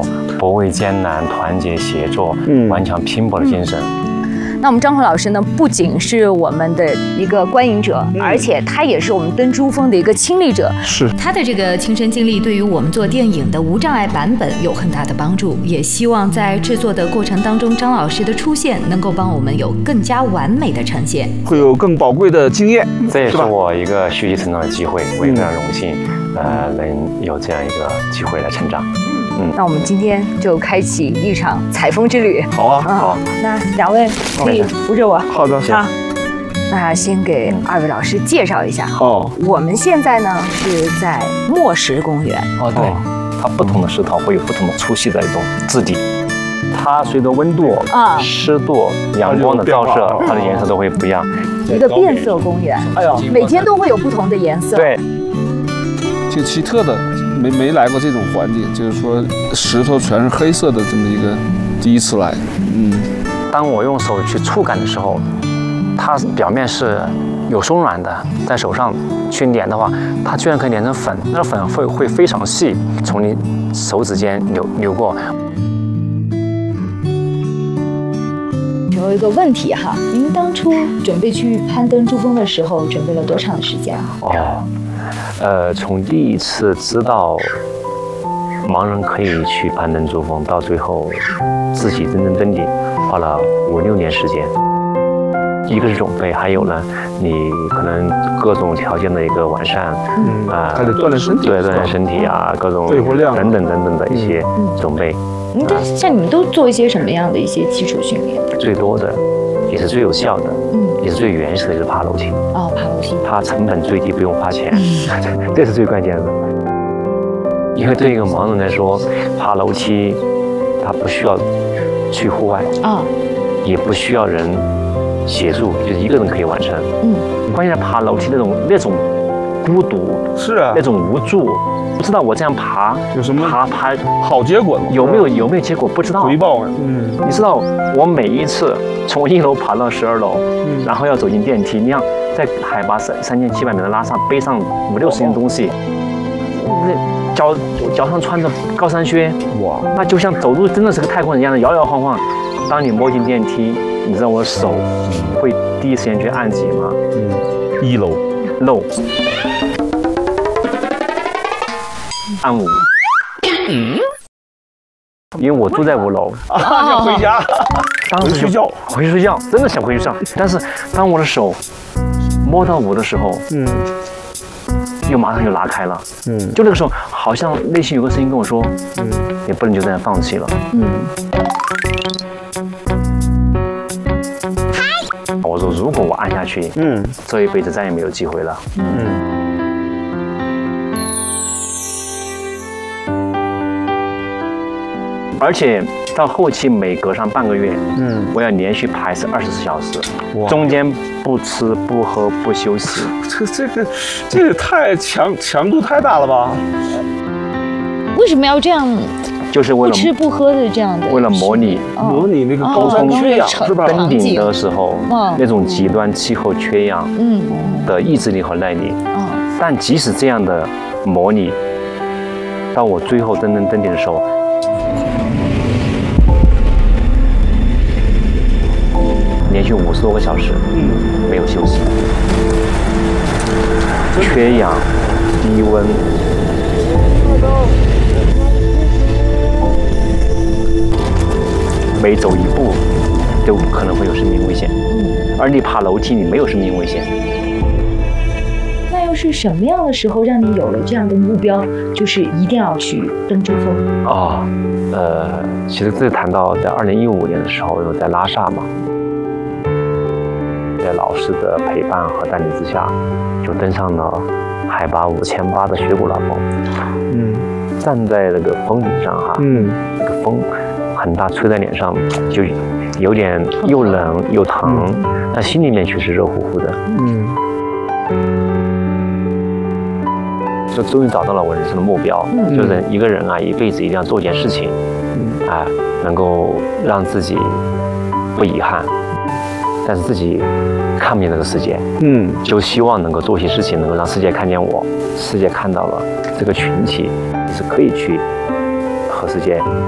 种不畏艰难、团结协作、顽强拼搏的精神。 那我们张辉老师呢，不仅是我们的一个观影者，而且他也是我们登珠峰的一个亲历者。 是他的这个亲身经历，对于我们做电影的无障碍版本有很大的帮助。也希望在制作的过程当中，张老师的出现能够帮我们有更加完美的呈现， 会有更宝贵的经验。 这也是我一个学习成长的机会，我也非常荣幸，能有这样一个机会来成长。 那我们今天就开启一场采风之旅。 好啊， 好， 那两位可以扶着我。 好的， 好。那先给二位老师介绍一下。 哦， 我们现在呢是在墨石公园。 哦，对，它不同的石头会有不同的粗细的一种质地，它随着温度、湿度、阳光的照射，它的颜色都会不一样。 一个变色公园， 哎呀， 每天都会有不同的颜色。 对， 挺奇特的，没来过这种环境，就是说石头全是黑色的这么一个，第一次来。 当我用手去触感的时候，它表面是有松软的，在手上去捻的话，它居然可以捻成粉，那个粉会非常细，从你手指间流过。 有一个问题哈，您当初准备去攀登珠峰的时候，准备了多长的时间啊？ 从第一次知道盲人可以去攀登珠峰，到最后自己真正登顶，花了5、6年时间。一个是准备，还有呢，你可能各种条件的一个完善， 还得锻炼身体， 对，锻炼身体啊，各种肺活量等等的一些准备。 像你们都做一些什么样的一些基础训练？ 最多的，也是最有效的，也是最原始的，就是爬楼梯。 哦，爬楼梯， 它成本最低，不用花钱，这是最关键的。因为对一个盲人来说，爬楼梯，他不需要去户外，也不需要人协助，就是一个人可以完成。关键是爬楼梯那种孤独， 是啊， 那种无助，不知道我这样爬有什么爬好结果吗？ 有没有结果不知道。 回报你知道我每一次从1楼爬到12楼，然后要走进电梯，你想在海拔3700米的拉萨背上50、60斤东西，脚上穿着高山靴，哇，那就像走路真的是个太空人一样的摇摇晃晃。当你摸进电梯，你知道我的手会第一时间去按几吗？1楼漏，按5。因为我住在5楼， 想回家， 当时回去睡觉，真的想回去上。但是当我的手摸到5的时候，又马上就拉开了，就那个时候，好像内心有个声音跟我说，也不能就这样放弃了，我说如果我按下去，这一辈子再也没有机会了，而且到后期每隔上半个月，我要连续排24小时，中间不吃不喝不休息。 这个太强度太大了吧？ 为什么要这样？ 就是为了不吃不喝的这样的， 为了模拟那个高山缺氧是吧？ 登顶的时候那种极端气候缺氧的意志力和耐力。但即使这样的模拟，到我最后登顶的时候，连续50多个小时，没有休息，缺氧、低温，每走一步都可能会有生命危险。而你爬楼梯，你没有生命危险。 那又是什么样的时候让你有了这样的目标，就是一定要去登珠峰？ 其实这谈到在2015年的时候，有在拉萨嘛。在老师的陪伴和带领之下，就登上了海拔5800的雪古拉峰。站在那个峰顶上哈，那个风很大，吹在脸上，就有点又冷又疼，但心里面却是热乎乎的。就终于找到了我人生的目标，就是一个人啊，一辈子一定要做件事情，能够让自己不遗憾。但是自己看不见这个世界，就希望能够做些事情，能够让世界看见我，世界看到了这个群体是可以去和世界